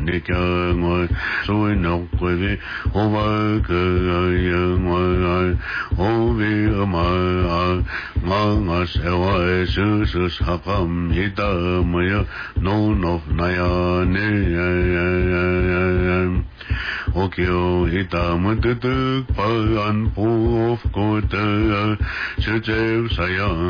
你家我所以nog we over over ma sewa su sakam hita maya no naya ne okyo hita matutuk pan puf kota sejev saya